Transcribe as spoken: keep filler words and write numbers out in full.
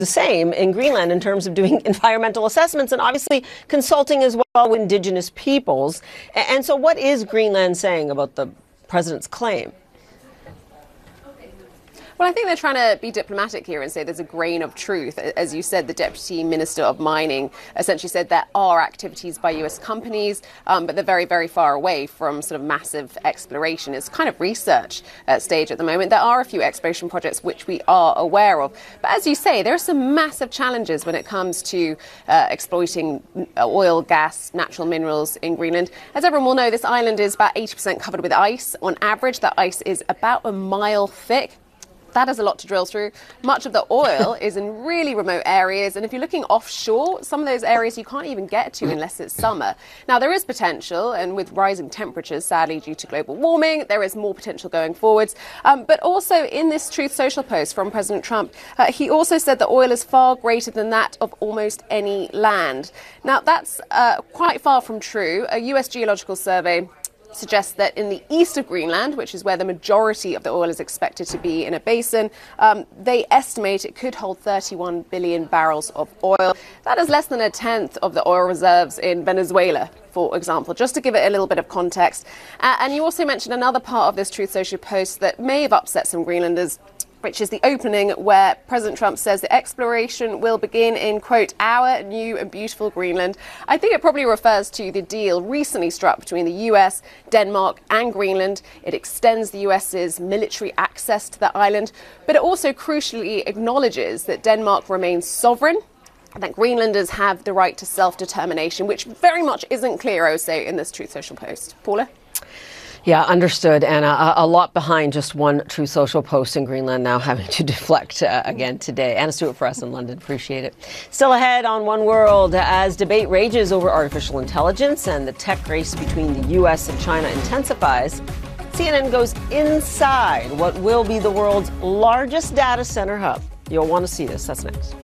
the same in Greenland in terms of doing environmental assessments and obviously consulting as well with indigenous peoples. And so what is Greenland saying about the president's claim? Well, I think they're trying to be diplomatic here and say there's a grain of truth. As you said, the Deputy Minister of Mining essentially said there are activities by U S companies, um, but they're very, very far away from sort of massive exploration. It's kind of research uh, stage at the moment. There are a few exploration projects which we are aware of. But as you say, there are some massive challenges when it comes to uh, exploiting oil, gas, natural minerals in Greenland. As everyone will know, this island is about eighty percent covered with ice. On average, that ice is about a mile thick. That is a lot to drill through. Much of the oil is in really remote areas. And if you're looking offshore, some of those areas you can't even get to unless it's summer. Now, there is potential. And with rising temperatures, sadly, due to global warming, there is more potential going forwards. Um, but also in this Truth Social post from President Trump, uh, he also said that oil is far greater than that of almost any land. Now, that's uh, quite far from true. A U S Geological Survey suggests that in the east of Greenland, which is where the majority of the oil is expected to be in a basin, um, they estimate it could hold thirty-one billion barrels of oil. That is less than a tenth of the oil reserves in Venezuela, for example, just to give it a little bit of context. Uh, and you also mentioned another part of this Truth Social post that may have upset some Greenlanders, which is the opening where President Trump says the exploration will begin in, quote, our new and beautiful Greenland. I think it probably refers to the deal recently struck between the U S, Denmark and Greenland. It extends the US's military access to the island, but it also crucially acknowledges that Denmark remains sovereign and that Greenlanders have the right to self-determination, which very much isn't clear, I would say, in this Truth Social post. Paula? Yeah, understood, Anna. A, a lot behind just one Truth Social post in Greenland now having to deflect uh, again today. Anna Stewart for us in London. Appreciate it. Still ahead on One World, as debate rages over artificial intelligence and the tech race between the U S and China intensifies, C N N goes inside what will be the world's largest data center hub. You'll want to see this. That's next.